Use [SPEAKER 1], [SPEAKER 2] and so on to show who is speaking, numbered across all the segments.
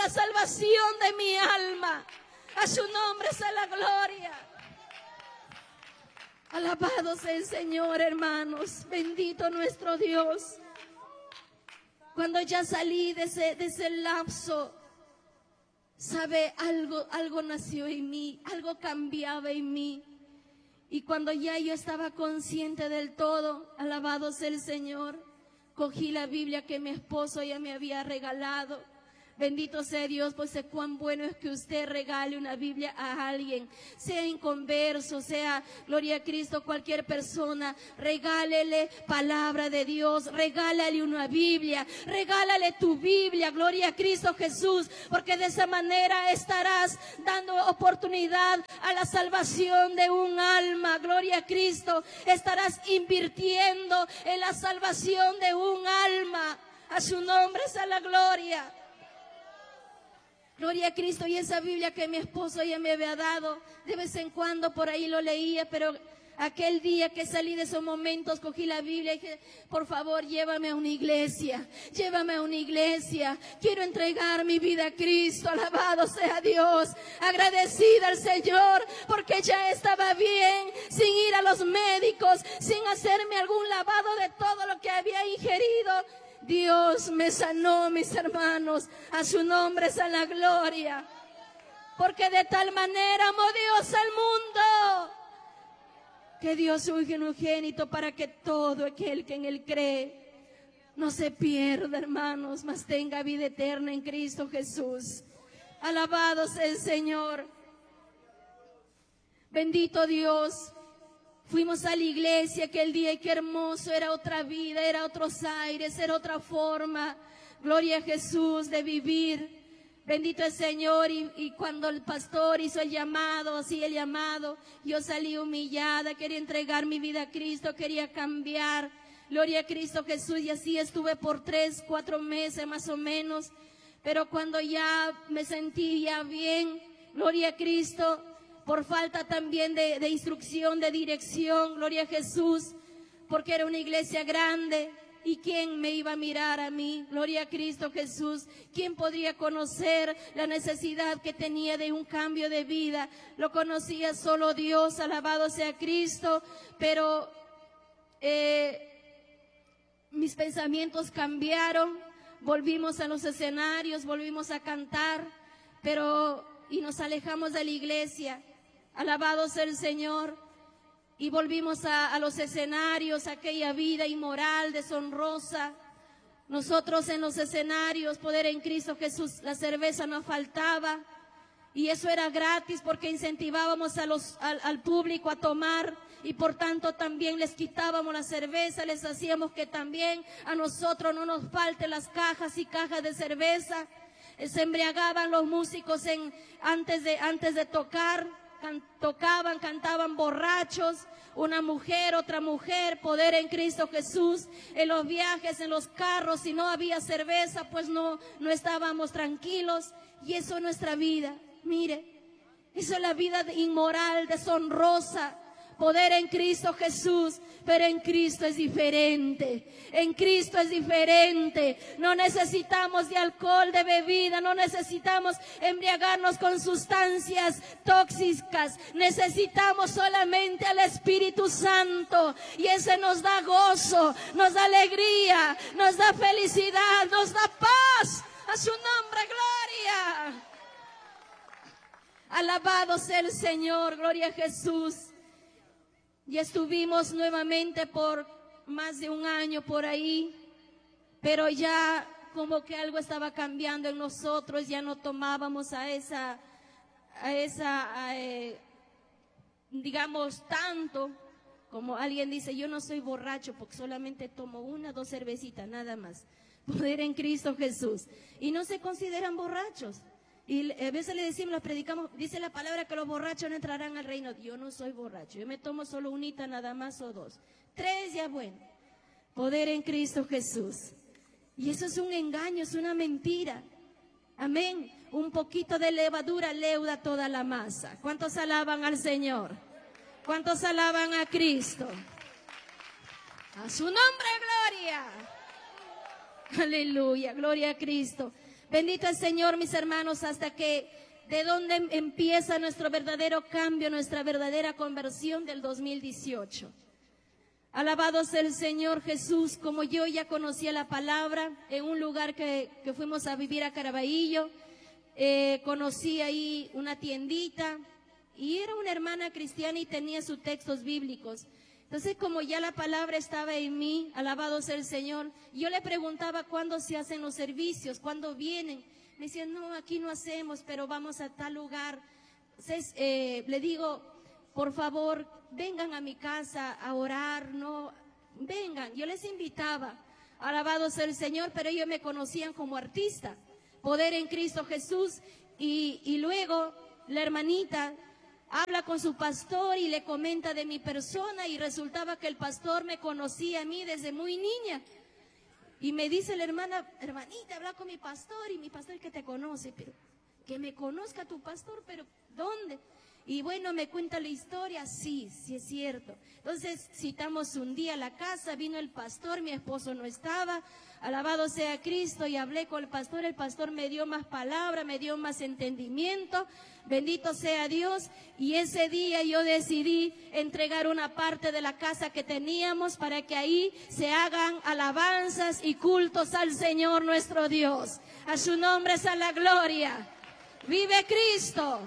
[SPEAKER 1] la salvación de mi alma. A su nombre sea la gloria. Alabado sea el Señor, hermanos. Bendito nuestro Dios. Cuando ya salí de ese lapso, sabe, algo nació en mí, algo cambiaba en mí. Y cuando ya yo estaba consciente del todo, alabado sea el Señor, cogí la Biblia que mi esposo ya me había regalado. Bendito sea Dios, pues sé cuán bueno es que usted regale una Biblia a alguien, sea inconverso, sea, gloria a Cristo, cualquier persona, regálele palabra de Dios, regálale una Biblia, regálale tu Biblia, gloria a Cristo Jesús, porque de esa manera estarás dando oportunidad a la salvación de un alma, gloria a Cristo, estarás invirtiendo en la salvación de un alma, a su nombre sea la gloria. Gloria a Cristo. Y esa Biblia que mi esposo ya me había dado, de vez en cuando por ahí lo leía, pero aquel día que salí de esos momentos, cogí la Biblia y dije, por favor, llévame a una iglesia, llévame a una iglesia. Quiero entregar mi vida a Cristo, alabado sea Dios, agradecida al Señor, porque ya estaba bien, sin ir a los médicos, sin hacerme algún lavado de todo lo que había ingerido. Dios me sanó, mis hermanos, a su nombre sea la gloria, porque de tal manera amó Dios al mundo, que dio su Hijo unigénito para que todo aquel que en Él cree no se pierda, hermanos, mas tenga vida eterna en Cristo Jesús. Alabado sea el Señor. Bendito Dios. Fuimos a la iglesia aquel día y qué hermoso, era otra vida, era otros aires, era otra forma, gloria a Jesús, de vivir. Bendito el Señor. Y cuando el pastor hizo el llamado, así el llamado, yo salí humillada, quería entregar mi vida a Cristo, quería cambiar, gloria a Cristo Jesús. Y así estuve por 3, 4 meses más o menos, pero cuando ya me sentí ya bien, gloria a Cristo, por falta también de instrucción, de dirección, gloria a Jesús, porque era una iglesia grande, y quién me iba a mirar a mí, gloria a Cristo Jesús, quién podría conocer la necesidad que tenía de un cambio de vida. Lo conocía solo Dios, alabado sea Cristo, pero mis pensamientos cambiaron, volvimos a los escenarios, volvimos a cantar, y nos alejamos de la iglesia. Alabado sea el Señor. Y volvimos a los escenarios, a aquella vida inmoral, deshonrosa. Nosotros en los escenarios, poder en Cristo Jesús, la cerveza no faltaba. Y eso era gratis porque incentivábamos al público a tomar. Y por tanto también les quitábamos la cerveza, les hacíamos que también a nosotros no nos falten las cajas y cajas de cerveza. Se embriagaban los músicos antes de tocar. Tocaban, cantaban borrachos, una mujer, otra mujer, poder en Cristo Jesús. En los viajes, en los carros, si no había cerveza, pues no estábamos tranquilos. Y eso es nuestra vida, mire, eso es la vida inmoral, deshonrosa. Poder en Cristo Jesús, pero en Cristo es diferente, en Cristo es diferente. No necesitamos de alcohol, de bebida, no necesitamos embriagarnos con sustancias tóxicas, necesitamos solamente al Espíritu Santo, y ese nos da gozo, nos da alegría, nos da felicidad, nos da paz. A su nombre, gloria. Alabado sea el Señor, gloria a Jesús. Y estuvimos nuevamente por más de un año por ahí, pero ya como que algo estaba cambiando en nosotros, ya no tomábamos digamos, tanto, como alguien dice, yo no soy borracho porque solamente tomo 1 o 2 cervecitas, nada más. Poder en Cristo Jesús. Y no se consideran borrachos. Y a veces le decimos, los predicamos, dice la palabra que los borrachos no entrarán al reino. Yo no soy borracho, yo me tomo solo 1 nada más o 2. 3 ya bueno. Poder en Cristo Jesús. Y eso es un engaño, es una mentira. Amén. Un poquito de levadura leuda toda la masa. ¿Cuántos alaban al Señor? ¿Cuántos alaban a Cristo? A su nombre, gloria. Aleluya, gloria a Cristo. Bendito el Señor, mis hermanos, hasta que de donde empieza nuestro verdadero cambio, nuestra verdadera conversión del 2018. Alabado sea el Señor Jesús, como yo ya conocía la palabra en un lugar que fuimos a vivir a Caraballo, conocí ahí una tiendita y era una hermana cristiana y tenía sus textos bíblicos. Entonces, como ya la palabra estaba en mí, alabado sea el Señor, yo le preguntaba cuándo se hacen los servicios, cuándo vienen. Me decían, no, aquí no hacemos, pero vamos a tal lugar. Entonces, le digo, por favor, vengan a mi casa a orar, no, vengan. Yo les invitaba, alabado sea el Señor, pero ellos me conocían como artista, poder en Cristo Jesús. Y luego la hermanita habla con su pastor y le comenta de mi persona y resultaba que el pastor me conocía a mí desde muy niña. Y me dice la hermana, hermanita, habla con mi pastor y mi pastor que te conoce, pero que me conozca tu pastor, pero ¿dónde? Y bueno, me cuenta la historia, sí es cierto. Entonces citamos un día a la casa, vino el pastor, mi esposo no estaba, alabado sea Cristo, y hablé con el pastor me dio más palabra, me dio más entendimiento, bendito sea Dios, y ese día yo decidí entregar una parte de la casa que teníamos para que ahí se hagan alabanzas y cultos al Señor nuestro Dios. A su nombre sea la gloria. ¡Vive Cristo!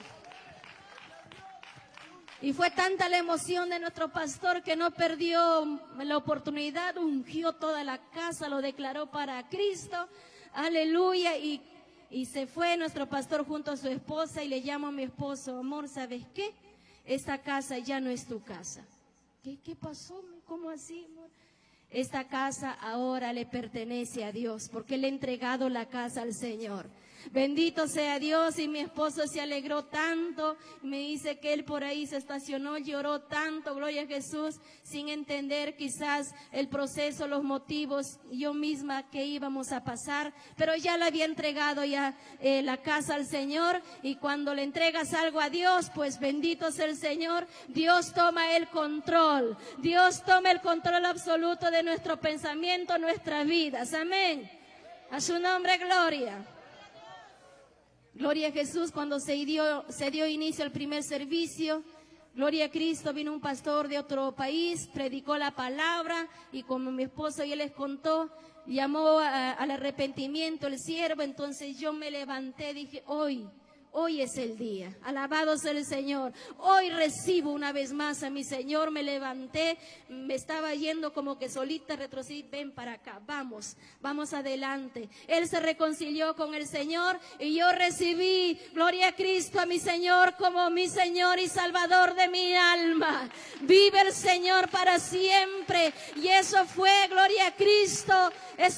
[SPEAKER 1] Y fue tanta la emoción de nuestro pastor que no perdió la oportunidad, ungió toda la casa, lo declaró para Cristo, aleluya, y se fue nuestro pastor junto a su esposa y le llamo a mi esposo, amor, ¿sabes qué? Esta casa ya no es tu casa. ¿Qué pasó? ¿Cómo así, amor? Esta casa ahora le pertenece a Dios, porque le he entregado la casa al Señor. Bendito sea Dios, y mi esposo se alegró tanto, me dice que él por ahí se estacionó, lloró tanto, gloria a Jesús, sin entender quizás el proceso, los motivos, yo misma que íbamos a pasar, pero ya le había entregado ya la casa al Señor, y cuando le entregas algo a Dios, pues bendito sea el Señor, Dios toma el control, Dios toma el control absoluto de nuestro pensamiento, nuestras vidas, amén, a su nombre gloria. Gloria a Jesús. Cuando se dio inicio al primer servicio, gloria a Cristo, vino un pastor de otro país, predicó la palabra y como mi esposo ya les contó, llamó al arrepentimiento el siervo. Entonces yo me levanté, dije, hoy es el día, alabado sea el Señor, hoy recibo una vez más a mi Señor. Me levanté, me estaba yendo como que solita, retrocedí, ven para acá, vamos adelante. Él se reconcilió con el Señor y yo recibí, gloria a Cristo, a mi Señor como mi Señor y Salvador de mi alma. Vive el Señor para siempre, y eso fue, gloria a Cristo,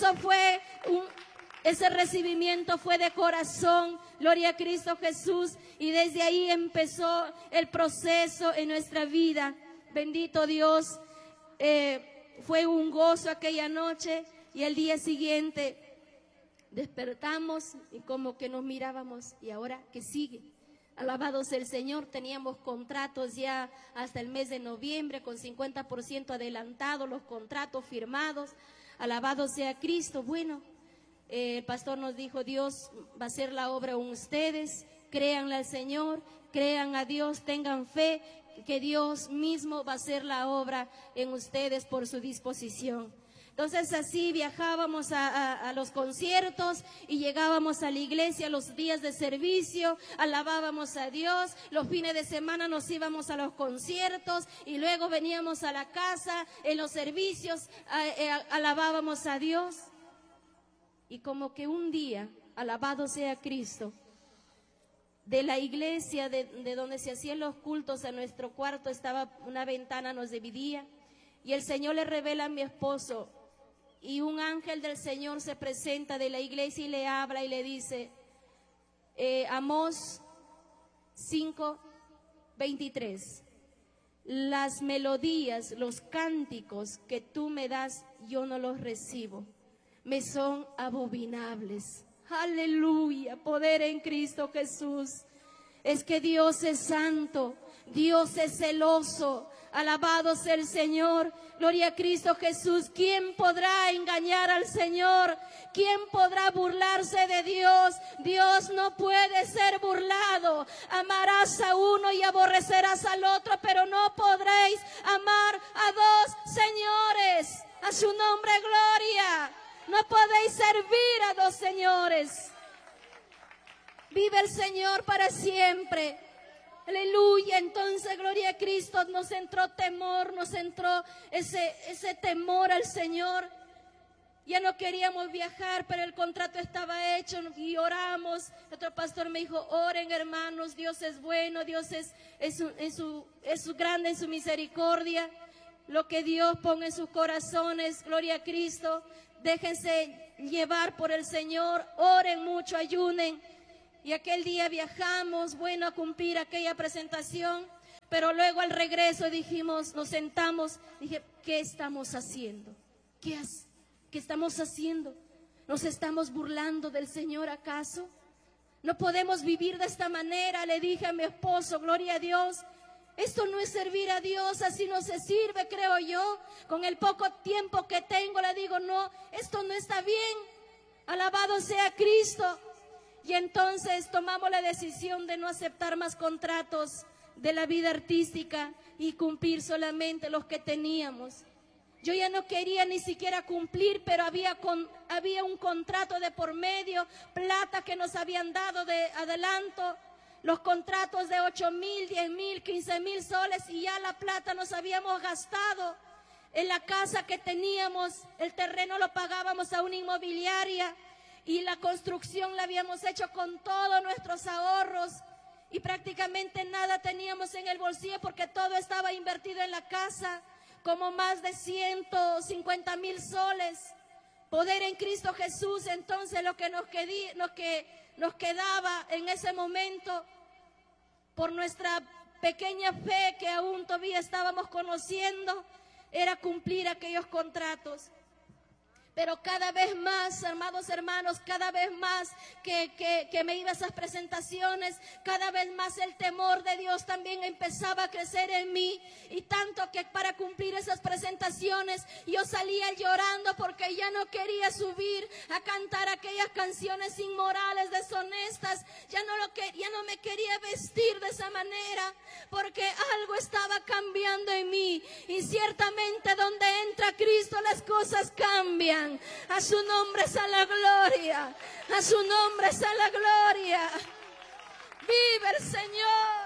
[SPEAKER 1] ese recibimiento fue de corazón, gloria a Cristo Jesús, y desde ahí empezó el proceso en nuestra vida. Bendito Dios, fue un gozo aquella noche, y el día siguiente despertamos y como que nos mirábamos, ¿y ahora qué sigue? Alabado sea el Señor, teníamos contratos ya hasta el mes de noviembre con 50% adelantado, los contratos firmados, alabado sea Cristo. Bueno, el pastor nos dijo, Dios va a hacer la obra en ustedes, créanle al Señor, crean a Dios, tengan fe, que Dios mismo va a hacer la obra en ustedes por su disposición. Entonces así viajábamos a los conciertos y llegábamos a la iglesia los días de servicio, alabábamos a Dios, los fines de semana nos íbamos a los conciertos y luego veníamos a la casa, en los servicios alabábamos a Dios. Y como que un día, alabado sea Cristo, de la iglesia de donde se hacían los cultos a nuestro cuarto estaba una ventana, nos dividía, y el Señor le revela a mi esposo, y un ángel del Señor se presenta de la iglesia y le habla y le dice, Amós 5:23, las melodías, los cánticos que tú me das, yo no los recibo, me son abominables. Aleluya, poder en Cristo Jesús. Es que Dios es santo, Dios es celoso, Alabado sea el Señor. Gloria a Cristo Jesús. ¿Quién podrá engañar al Señor? ¿Quién podrá burlarse de Dios? Dios no puede ser burlado. Amarás a uno y aborrecerás al otro, pero no podréis amar a dos señores. A su nombre, gloria. No podéis servir a dos señores. Vive el Señor para siempre. Aleluya. Entonces, gloria a Cristo, nos entró temor, nos entró ese temor al Señor. Ya no queríamos viajar, pero el contrato estaba hecho y oramos. Otro pastor me dijo, oren hermanos, Dios es bueno, Dios es grande en su misericordia. Lo que Dios ponga en sus corazones, gloria a Cristo, déjense llevar por el Señor, oren mucho, ayunen. Y aquel día viajamos, bueno, a cumplir aquella presentación, pero luego al regreso dijimos, nos sentamos, dije, ¿qué estamos haciendo? ¿Qué estamos haciendo? ¿Nos estamos burlando del Señor acaso? No podemos vivir de esta manera, le dije a mi esposo, gloria a Dios. Esto no es servir a Dios, así no se sirve, creo yo. Con el poco tiempo que tengo le digo, no, esto no está bien. Alabado sea Cristo. Y entonces tomamos la decisión de no aceptar más contratos de la vida artística y cumplir solamente los que teníamos. Yo ya no quería ni siquiera cumplir, pero había un contrato de por medio, plata que nos habían dado de adelanto, los contratos de 8,000, 10,000, 15,000 soles, y ya la plata nos habíamos gastado. En la casa que teníamos, el terreno lo pagábamos a una inmobiliaria y la construcción la habíamos hecho con todos nuestros ahorros y prácticamente nada teníamos en el bolsillo porque todo estaba invertido en la casa, como más de 150,000 soles. Poder en Cristo Jesús. Entonces lo que nos quedaba en ese momento, por nuestra pequeña fe que aún todavía estábamos conociendo, era cumplir aquellos contratos. Pero cada vez más, amados hermanos, cada vez más que me iba a esas presentaciones, cada vez más el temor de Dios también empezaba a crecer en mí. Y tanto que para cumplir esas presentaciones yo salía llorando porque ya no quería subir a cantar aquellas canciones inmorales, deshonestas. Ya no me quería vestir de esa manera porque algo estaba cambiando en mí. Y ciertamente donde entra Cristo las cosas cambian. A su nombre sea la gloria, a su nombre sea la gloria. Vive el Señor.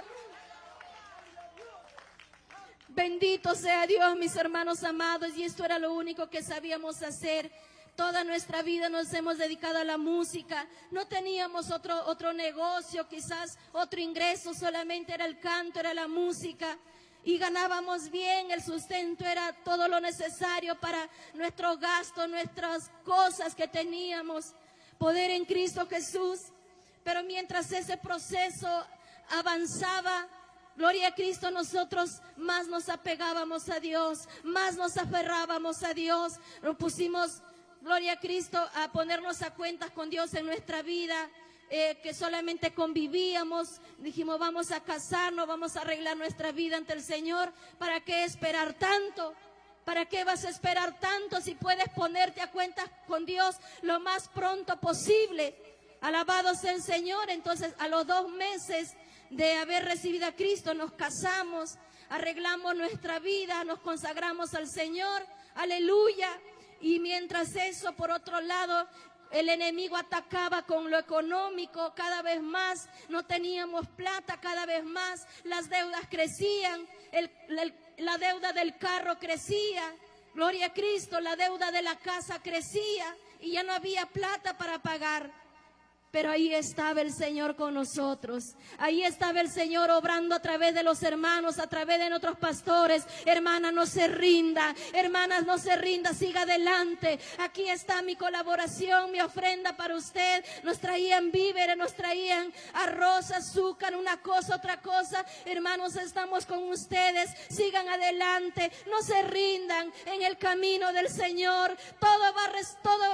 [SPEAKER 1] Bendito sea Dios, mis hermanos amados. Y esto era lo único que sabíamos hacer. Toda nuestra vida nos hemos dedicado a la música. No teníamos otro negocio, quizás otro ingreso, solamente era el canto, era la música. Y ganábamos bien, el sustento era todo lo necesario para nuestros gastos, nuestras cosas que teníamos. Poder en Cristo Jesús. Pero mientras ese proceso avanzaba, gloria a Cristo, nosotros más nos apegábamos a Dios, más nos aferrábamos a Dios. Nos pusimos, gloria a Cristo, a ponernos a cuentas con Dios en nuestra vida. Que solamente convivíamos, dijimos vamos a casarnos, vamos a arreglar nuestra vida ante el Señor. ¿Para qué esperar tanto? ¿Para qué vas a esperar tanto si puedes ponerte a cuentas con Dios lo más pronto posible? Alabado sea el Señor. Entonces a los 2 meses de haber recibido a Cristo nos casamos, arreglamos nuestra vida, nos consagramos al Señor, aleluya. Y mientras eso, por otro lado, el enemigo atacaba con lo económico cada vez más, no teníamos plata cada vez más, las deudas crecían, la deuda del carro crecía, gloria a Cristo, la deuda de la casa crecía y ya no había plata para pagar. Pero ahí estaba el Señor con nosotros. Ahí estaba el Señor obrando a través de los hermanos, a través de nuestros pastores. Hermana, no se rinda. Hermanas, no se rinda, siga adelante. Aquí está mi colaboración, mi ofrenda para usted. Nos traían víveres, nos traían arroz, azúcar, una cosa, otra cosa. Hermanos, estamos con ustedes. Sigan adelante. No se rindan en el camino del Señor. Todo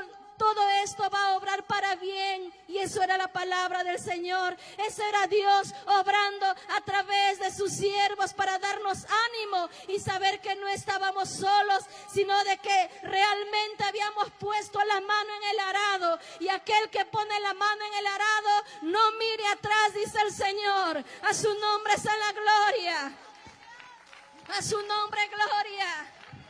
[SPEAKER 1] todo esto va a obrar para bien. Y eso era la palabra del Señor. Eso era Dios obrando a través de sus siervos para darnos ánimo y saber que no estábamos solos, sino de que realmente habíamos puesto la mano en el arado. Y aquel que pone la mano en el arado, no mire atrás, dice el Señor. A su nombre sea la gloria. A su nombre gloria.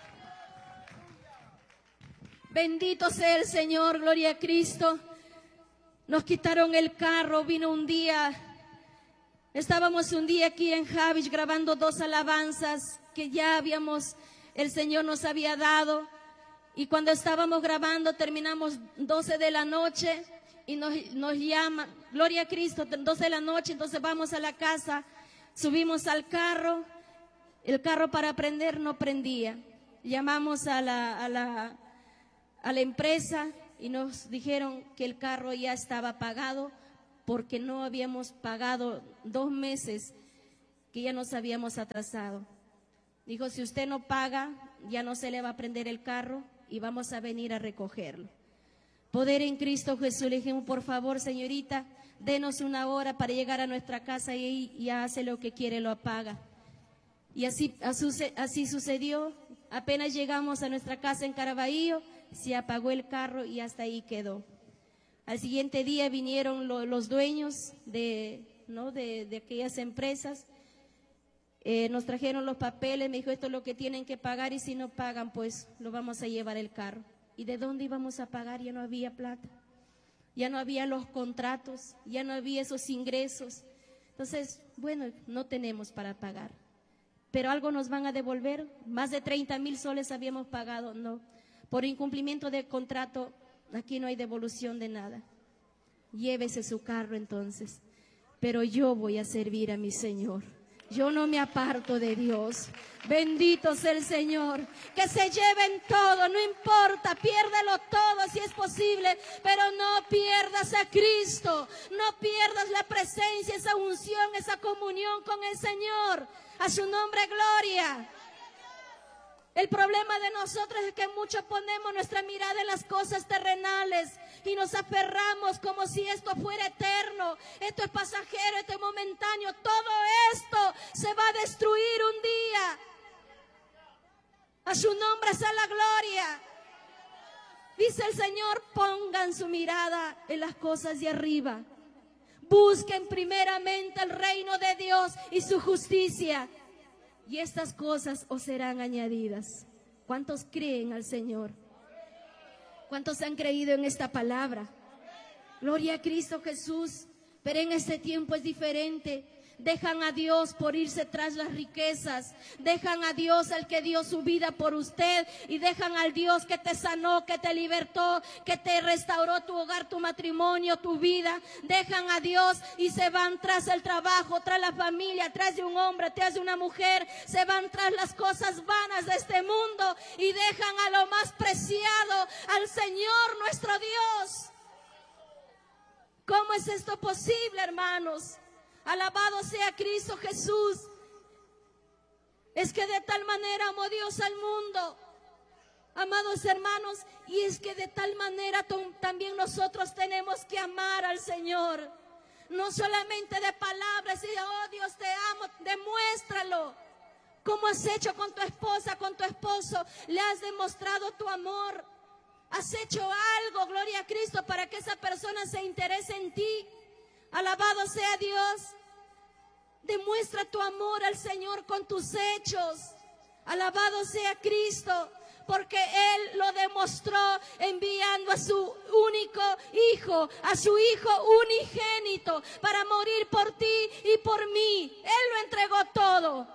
[SPEAKER 1] Bendito sea el Señor, gloria a Cristo. Nos quitaron el carro, vino un día, estábamos un día aquí en Javish grabando 2 alabanzas que ya el Señor nos había dado. Y cuando estábamos grabando terminamos 12 de la noche y nos llama, gloria a Cristo, 12 de la noche, entonces vamos a la casa, subimos al carro, el carro para prender no prendía. Llamamos a la empresa y nos dijeron que el carro ya estaba pagado porque no habíamos pagado 2 meses, que ya nos habíamos atrasado. Dijo, si usted no paga, ya no se le va a prender el carro y vamos a venir a recogerlo. Poder en Cristo Jesús. Le dijimos, por favor, señorita, denos una hora para llegar a nuestra casa y ya hace lo que quiere, lo apaga. Y así sucedió. Apenas llegamos a nuestra casa en Caraballo, se apagó el carro y hasta ahí quedó. Al siguiente día vinieron los dueños de aquellas empresas, nos trajeron los papeles, me dijo, esto es lo que tienen que pagar y si no pagan, pues lo vamos a llevar el carro. ¿Y de dónde íbamos a pagar? Ya no había plata, ya no había los contratos, ya no había esos ingresos. Entonces, bueno, no tenemos para pagar. Pero algo nos van a devolver, más de 30,000 soles habíamos pagado, no. Por incumplimiento de contrato, aquí no hay devolución de nada. Llévese su carro entonces. Pero yo voy a servir a mi Señor. Yo no me aparto de Dios. Bendito sea el Señor. Que se lleven todo, no importa, piérdelo todo si es posible, pero no pierdas a Cristo. No pierdas la presencia, esa unción, esa comunión con el Señor. A su nombre, gloria. El problema de nosotros es que muchos ponemos nuestra mirada en las cosas terrenales y nos aferramos como si esto fuera eterno. Esto es pasajero, esto es momentáneo. Todo esto se va a destruir un día. A su nombre sea la gloria. Dice el Señor, pongan su mirada en las cosas de arriba. Busquen primeramente el reino de Dios y su justicia. Y estas cosas os serán añadidas. ¿Cuántos creen al Señor? ¿Cuántos han creído en esta palabra? Gloria a Cristo Jesús. Pero en este tiempo es diferente. Dejan a Dios por irse tras las riquezas. Dejan a Dios, el que dio su vida por usted. Y dejan al Dios que te sanó, que te libertó, que te restauró tu hogar, tu matrimonio, tu vida. Dejan a Dios y se van tras el trabajo, tras la familia, tras de un hombre, tras de una mujer. Se van tras las cosas vanas de este mundo y dejan a lo más preciado, al Señor nuestro Dios. ¿Cómo es esto posible, hermanos? Alabado sea Cristo Jesús. Es que de tal manera amó Dios al mundo, amados hermanos, y es que de tal manera también nosotros tenemos que amar al Señor. No solamente de palabras y de, oh Dios te amo, demuéstralo. ¿Cómo has hecho con tu esposa, con tu esposo? Le has demostrado tu amor. Has hecho algo, gloria a Cristo, para que esa persona se interese en ti. Alabado sea Dios. Demuestra tu amor al Señor con tus hechos. Alabado sea Cristo, porque Él lo demostró enviando a su único Hijo, a su Hijo unigénito, para morir por ti y por mí. Él lo entregó todo.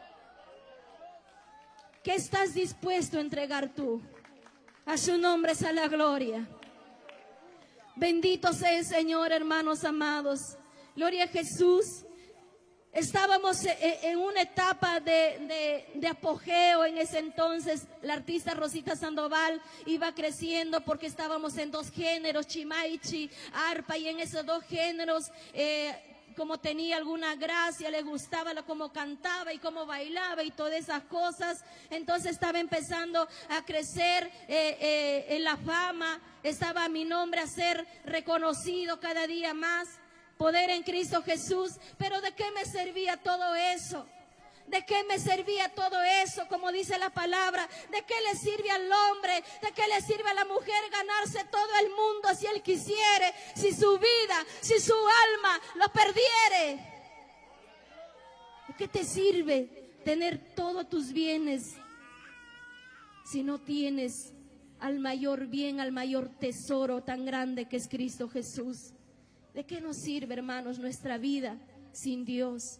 [SPEAKER 1] ¿Qué estás dispuesto a entregar tú? A su nombre sea la gloria. Bendito sea el Señor, hermanos amados. Gloria a Jesús. Estábamos en una etapa de apogeo en ese entonces. La artista Rosita Sandoval iba creciendo porque estábamos en 2 géneros, chimaichi, arpa, y en esos 2 géneros como tenía alguna gracia, le gustaba cómo cantaba y cómo bailaba y todas esas cosas. Entonces estaba empezando a crecer en la fama, estaba mi nombre a ser reconocido cada día más, poder en Cristo Jesús. Pero ¿de qué me servía todo eso? ¿De qué me servía todo eso? Como dice la palabra, ¿de qué le sirve al hombre? ¿De qué le sirve a la mujer ganarse todo el mundo si él quisiere? Si su vida, si su alma lo perdiere. ¿De qué te sirve tener todos tus bienes si no tienes al mayor bien, al mayor tesoro tan grande que es Cristo Jesús? ¿De qué nos sirve, hermanos, nuestra vida sin Dios?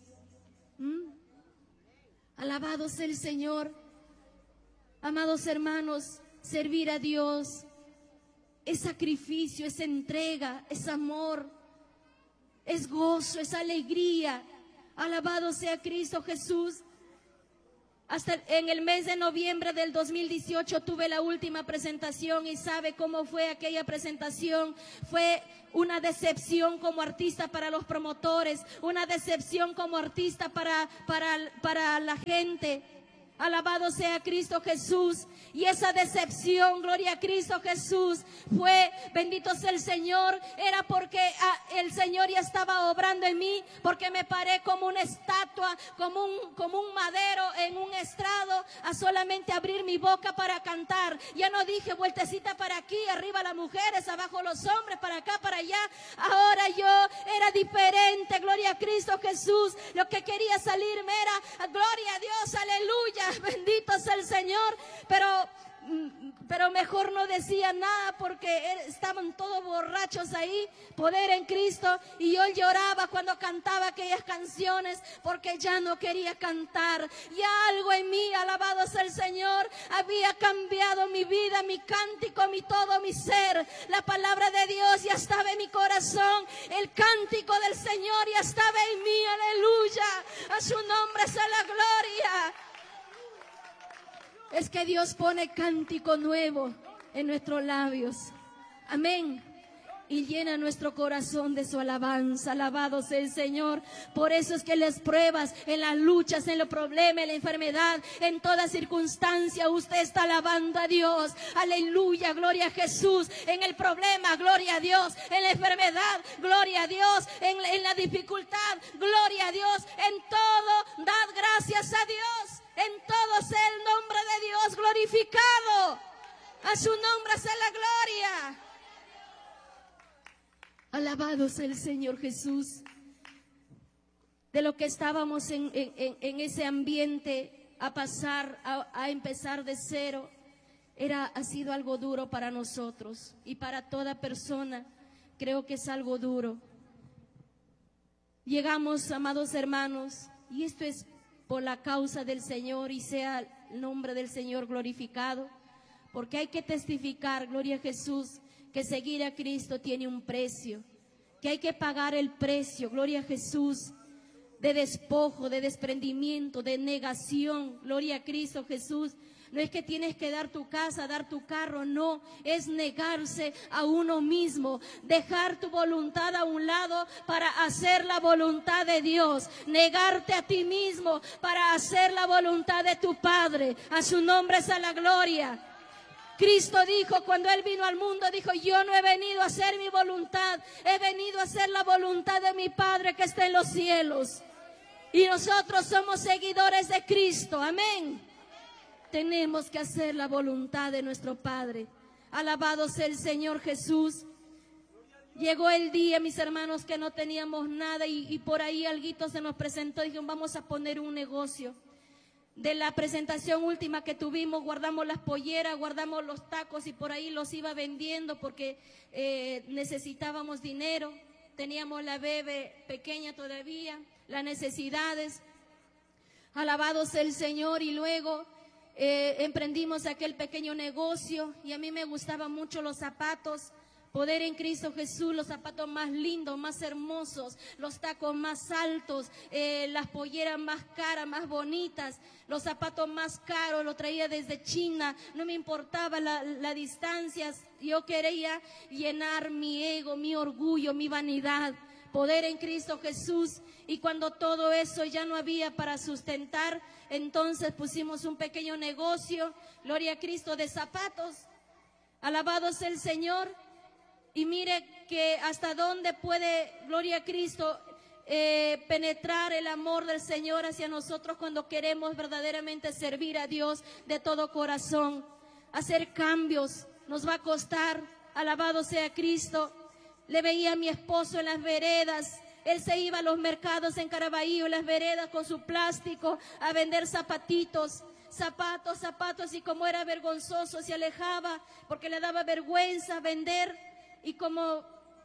[SPEAKER 1] Alabado sea el Señor. Amados hermanos, servir a Dios es sacrificio, es entrega, es amor, es gozo, es alegría. Alabado sea Cristo Jesús. Hasta en el mes de noviembre del 2018 tuve la última presentación, y ¿sabe cómo fue aquella presentación? Fue una decepción como artista para los promotores, una decepción como artista para la gente. Alabado sea Cristo Jesús. Y esa decepción, gloria a Cristo Jesús, fue, bendito sea el Señor, era porque el Señor ya estaba obrando en mí, porque me paré como una estatua, como un madero en un estrado, a solamente abrir mi boca para cantar. Ya no dije vueltecita para aquí, arriba las mujeres, abajo los hombres, para acá, para allá. Ahora yo era diferente, gloria a Cristo Jesús. Lo que quería salirme era, gloria a Dios, aleluya, bendito sea el Señor. Pero mejor no decía nada, porque estaban todos borrachos ahí, poder en Cristo. Y yo lloraba cuando cantaba aquellas canciones, porque ya no quería cantar. Ya algo en mí, alabado sea el Señor, había cambiado mi vida, mi cántico, mi todo, mi ser. La palabra de Dios ya estaba en mi corazón, el cántico del Señor ya estaba en mí, aleluya. A su nombre sea la gloria. Es que Dios pone cántico nuevo en nuestros labios. Amén. Y llena nuestro corazón de su alabanza. Alabado sea el Señor. Por eso es que en las pruebas, en las luchas, en los problemas, en la enfermedad, en toda circunstancia, usted está alabando a Dios. Aleluya, gloria a Jesús. En el problema, gloria a Dios. En la enfermedad, gloria a Dios. En la dificultad, gloria a Dios. En todo, dad gracias a Dios. En todo sea el nombre de Dios glorificado. A su nombre sea la gloria. Alabado sea el Señor Jesús. De lo que estábamos en ese ambiente a pasar, a empezar de cero, ha sido algo duro para nosotros. Y para toda persona creo que es algo duro. Llegamos, amados hermanos, y esto es por la causa del Señor, y sea el nombre del Señor glorificado, porque hay que testificar, gloria a Jesús, que seguir a Cristo tiene un precio, que hay que pagar el precio, gloria a Jesús, de despojo, de desprendimiento, de negación, gloria a Cristo Jesús. No es que tienes que dar tu casa, dar tu carro, no, es negarse a uno mismo, dejar tu voluntad a un lado para hacer la voluntad de Dios, negarte a ti mismo para hacer la voluntad de tu Padre. A su nombre sea la gloria. Cristo dijo, cuando Él vino al mundo, dijo: yo no he venido a hacer mi voluntad, he venido a hacer la voluntad de mi Padre que está en los cielos. Y nosotros somos seguidores de Cristo, amén. Tenemos que hacer la voluntad de nuestro Padre. Alabado sea el Señor Jesús. Llegó el día, mis hermanos, que no teníamos nada, y por ahí alguito se nos presentó. Dijeron: vamos a poner un negocio. De la presentación última que tuvimos, guardamos las polleras, guardamos los tacos, y por ahí los iba vendiendo porque necesitábamos dinero. Teníamos la bebé pequeña todavía, las necesidades. Alabado sea el Señor. Y luego emprendimos aquel pequeño negocio, y a mí me gustaban mucho los zapatos. Poder en Cristo Jesús, los zapatos más lindos, más hermosos, los tacos más altos, las polleras más caras, más bonitas, los zapatos más caros, los traía desde China. No me importaba la distancia, yo quería llenar mi ego, mi orgullo, mi vanidad. poder en Cristo Jesús. Y cuando todo eso ya no había para sustentar, entonces pusimos un pequeño negocio, gloria a Cristo, de zapatos. Alabado sea el Señor. Y mire que hasta dónde puede, gloria a Cristo, penetrar el amor del Señor hacia nosotros cuando queremos verdaderamente servir a Dios de todo corazón. Hacer cambios nos va a costar. Alabado sea Cristo. Le veía a mi esposo en las veredas. Él se iba a los mercados en Caraballo, en las veredas con su plástico a vender zapatitos. Zapatos, y como era vergonzoso se alejaba porque le daba vergüenza vender, y como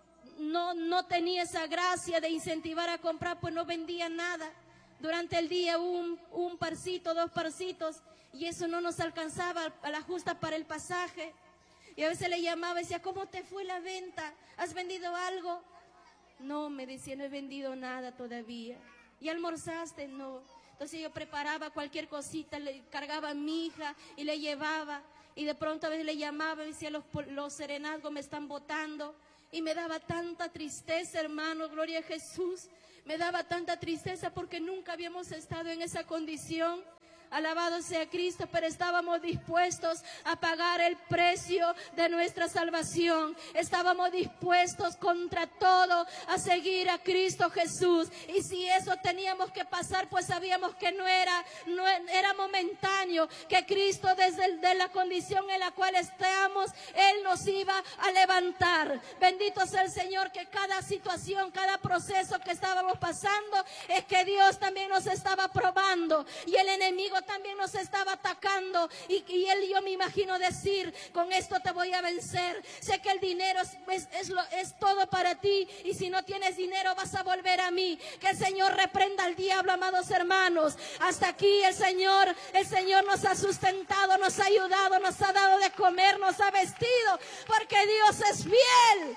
[SPEAKER 1] no tenía esa gracia de incentivar a comprar, pues no vendía nada. Durante el día un parcito, 2 parcitos, y eso no nos alcanzaba a la justa para el pasaje. Y a veces le llamaba y decía, ¿cómo te fue la venta? ¿Has vendido algo? No, me decía, no he vendido nada todavía. ¿Y almorzaste? No. Entonces yo preparaba cualquier cosita, le cargaba a mi hija y le llevaba. Y de pronto a veces le llamaba y decía, los serenazgos me están botando. Y me daba tanta tristeza, hermano, gloria a Jesús. Me daba tanta tristeza porque nunca habíamos estado en esa condición. Alabado sea Cristo, pero estábamos dispuestos a pagar el precio de nuestra salvación. Estábamos dispuestos contra todo a seguir a Cristo Jesús. Y si eso teníamos que pasar, pues sabíamos que no era momentáneo, que Cristo desde la condición en la cual estamos, Él nos iba a levantar. Bendito sea el Señor, que cada situación, cada proceso que estábamos pasando, es que Dios también nos estaba probando. Y el enemigo también nos estaba atacando, y yo me imagino decir, con esto te voy a vencer. Sé que el dinero es todo para ti, y si no tienes dinero vas a volver a mí. Que el Señor reprenda al diablo, amados hermanos. Hasta aquí el Señor nos ha sustentado, nos ha ayudado, nos ha dado de comer, nos ha vestido, porque Dios es fiel.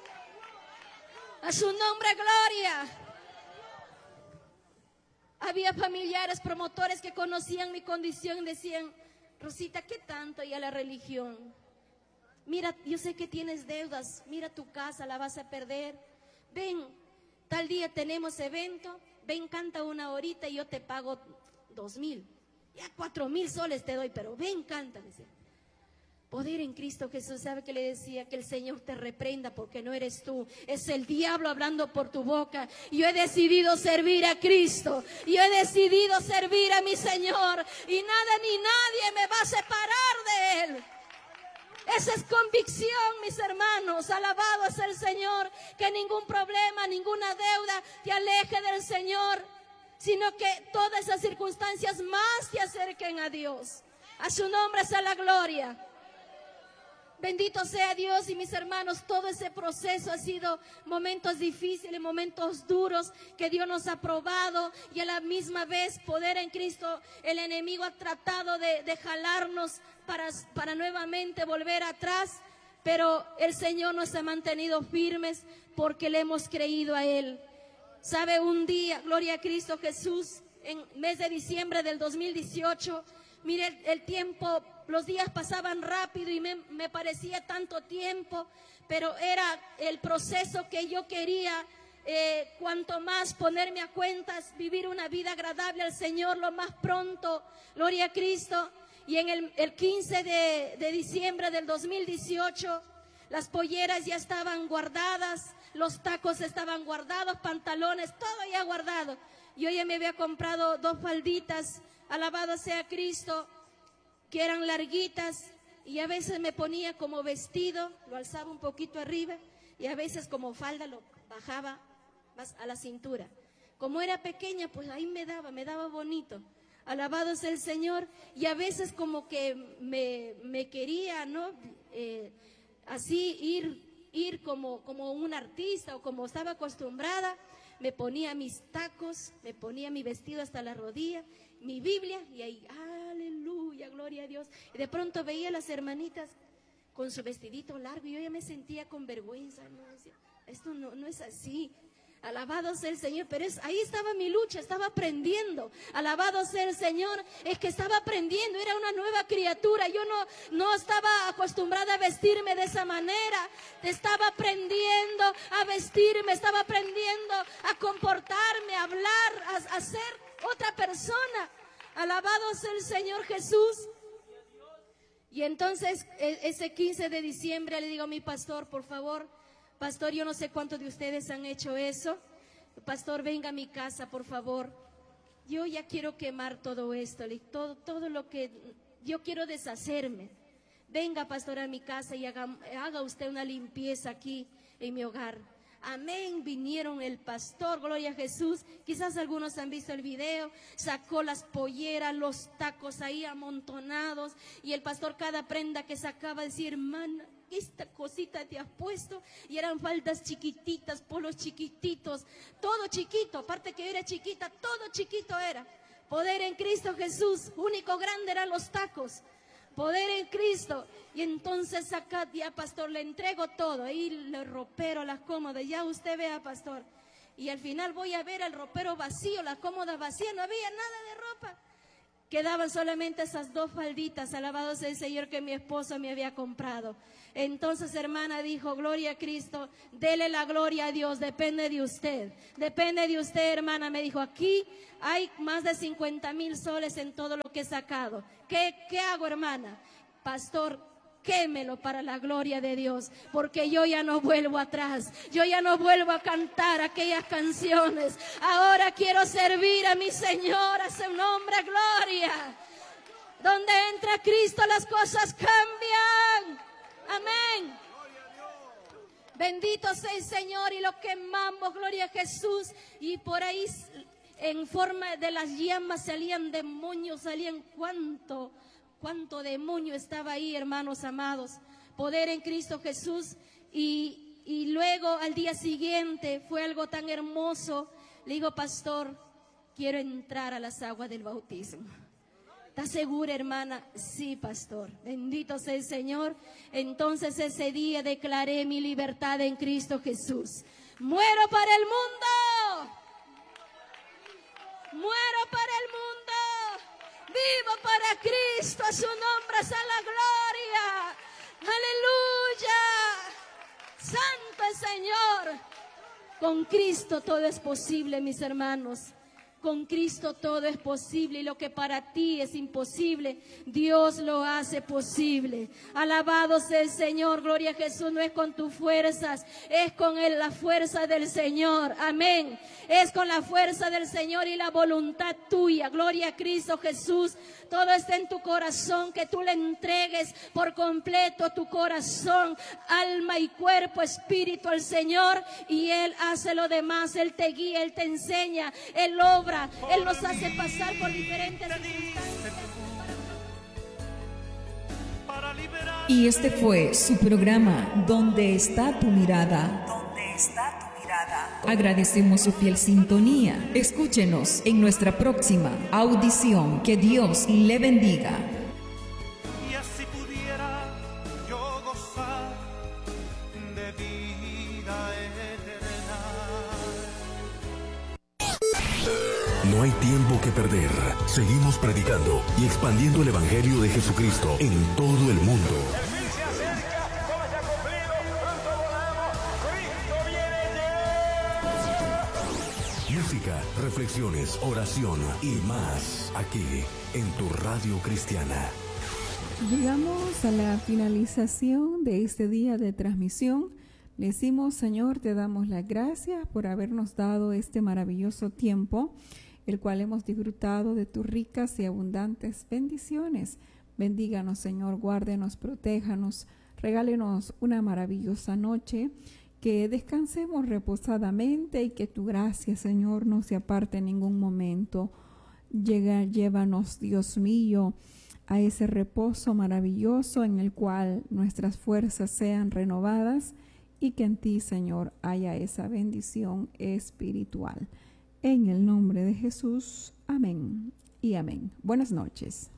[SPEAKER 1] A su nombre gloria. Había familiares, promotores que conocían mi condición y decían, Rosita, ¿qué tanto hay a la religión? Mira, yo sé que tienes deudas, mira tu casa, la vas a perder. Ven, tal día tenemos evento, ven, canta 1 horita y yo te pago 2,000. Ya 4,000 soles te doy, pero ven, canta, decía. Poder en Cristo Jesús. ¿Sabe que le decía? Que el Señor te reprenda, porque no eres tú, es el diablo hablando por tu boca. Yo he decidido servir a Cristo, yo he decidido servir a mi Señor, y nada ni nadie me va a separar de Él. Esa es convicción, mis hermanos. Alabado sea el Señor. Que ningún problema, ninguna deuda te aleje del Señor, sino que todas esas circunstancias más te acerquen a Dios. A su nombre sea la gloria. Bendito sea Dios. Y mis hermanos, todo ese proceso ha sido momentos difíciles, momentos duros que Dios nos ha probado, y a la misma vez poder en Cristo. El enemigo ha tratado de jalarnos para nuevamente volver atrás, pero el Señor nos ha mantenido firmes porque le hemos creído a Él. Sabe, un día, gloria a Cristo Jesús, en mes de diciembre del 2018, mire el tiempo. Los días pasaban rápido y me parecía tanto tiempo, pero era el proceso que yo quería, cuanto más ponerme a cuentas, vivir una vida agradable al Señor lo más pronto, gloria a Cristo. Y en el 15 de diciembre del 2018, las polleras ya estaban guardadas, los tacos estaban guardados, pantalones, todo ya guardado. Yo ya me había comprado 2 falditas, alabado sea Cristo, que eran larguitas, y a veces me ponía como vestido, lo alzaba un poquito arriba, y a veces como falda lo bajaba más a la cintura. Como era pequeña, pues ahí me daba bonito. Alabado sea el Señor. Y a veces como que me quería, ¿no? Así ir como un artista, o como estaba acostumbrada. Me ponía mis tacos, me ponía mi vestido hasta la rodilla, mi Biblia, y ahí, aleluya, gloria a Dios. Y de pronto veía a las hermanitas con su vestidito largo, y yo ya me sentía con vergüenza, ¿no? Decía, esto no es así. Alabado sea el Señor, pero ahí estaba mi lucha, estaba aprendiendo. Alabado sea el Señor, es que estaba aprendiendo, era una nueva criatura. Yo no estaba acostumbrada a vestirme de esa manera. Estaba aprendiendo a vestirme, estaba aprendiendo a comportarme, a hablar, a ser otra persona. Alabado sea el Señor Jesús. Y entonces ese 15 de diciembre le digo a mi pastor, por favor, pastor, yo no sé cuántos de ustedes han hecho eso. Pastor, venga a mi casa, por favor. Yo ya quiero quemar todo esto, todo lo que yo quiero deshacerme. Venga, pastor, a mi casa y haga usted una limpieza aquí en mi hogar. Amén, vinieron el pastor, gloria a Jesús. Quizás algunos han visto el video, sacó las polleras, los tacos ahí amontonados. Y el pastor cada prenda que sacaba decía, hermana, esta cosita te has puesto. Y eran faldas chiquititas, polos chiquititos, todo chiquito, aparte que yo era chiquita, todo chiquito era. Poder en Cristo Jesús, único grande eran los tacos. Poder en Cristo. Y entonces acá ya, pastor, le entrego todo. Ahí le ropero, las cómodas. Ya usted vea, pastor. Y al final voy a ver el ropero vacío, la cómoda vacía. No había nada de ropa. Quedaban solamente esas 2 falditas, alabado sea el Señor, que mi esposo me había comprado. Entonces, hermana, dijo, gloria a Cristo, dele la gloria a Dios, depende de usted. Depende de usted, hermana, me dijo, aquí hay más de 50,000 soles en todo lo que he sacado. ¿Qué hago, hermana? Pastor, quémelo para la gloria de Dios, porque yo ya no vuelvo atrás, yo ya no vuelvo a cantar aquellas canciones. Ahora quiero servir a mi Señor, a su nombre, gloria. Donde entra Cristo las cosas cambian. Amén. Bendito sea el Señor, y lo quemamos, gloria a Jesús. Y por ahí en forma de las llamas salían demonios, salían cuánto demonio estaba ahí, hermanos amados. Poder en Cristo Jesús. Y luego al día siguiente fue algo tan hermoso. Le digo, pastor, quiero entrar a las aguas del bautismo. ¿Está segura, hermana? Sí, pastor. Bendito sea el Señor. Entonces ese día declaré mi libertad en Cristo Jesús. Muero para el mundo. Muero para el mundo. Vivo para Cristo. A su nombre sea la gloria. Aleluya. Santo el Señor. Con Cristo todo es posible, mis hermanos. Con Cristo todo es posible, y lo que para ti es imposible, Dios lo hace posible. Alabado sea el Señor, gloria a Jesús. No es con tus fuerzas, es con la fuerza del Señor. Amén. Es con la fuerza del Señor y la voluntad tuya. Gloria a Cristo Jesús. Todo está en tu corazón, que tú le entregues por completo tu corazón, alma y cuerpo, espíritu al Señor, y Él hace lo demás. Él te guía, Él te enseña, Él obra, Él nos hace pasar por diferentes circunstancias.
[SPEAKER 2] Y este fue su programa, ¿Dónde está tu mirada? ¿Dónde está tu mirada? Agradecemos su fiel sintonía. Escúchenos en nuestra próxima audición. Que Dios le bendiga.
[SPEAKER 3] Y así pudiera yo gozar de vida eterna.
[SPEAKER 4] No hay tiempo que perder. Seguimos predicando y expandiendo el Evangelio de Jesucristo en todo el mundo.
[SPEAKER 3] El fin se acerca, todo se ha cumplido, pronto volamos, Cristo viene ya.
[SPEAKER 4] Música, reflexiones, oración y más aquí en tu radio cristiana.
[SPEAKER 5] Llegamos a la finalización de este día de transmisión. Le decimos, Señor, te damos las gracias por habernos dado este maravilloso tiempo, el cual hemos disfrutado de tus ricas y abundantes bendiciones. Bendíganos, Señor, guárdenos, protéjanos, regálenos una maravillosa noche, que descansemos reposadamente y que tu gracia, Señor, no se aparte en ningún momento. Llévanos, Dios mío, a ese reposo maravilloso en el cual nuestras fuerzas sean renovadas y que en ti, Señor, haya esa bendición espiritual. En el nombre de Jesús, amén y amén. Buenas noches.